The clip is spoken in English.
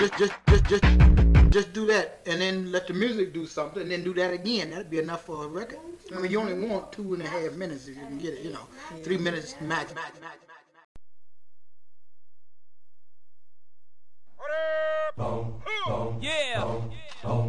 just do that, and then let the music do something, and then do that again. That'd be enough for a record. I mean, you only want 2.5 minutes if you can get it. 3 minutes max. Yeah.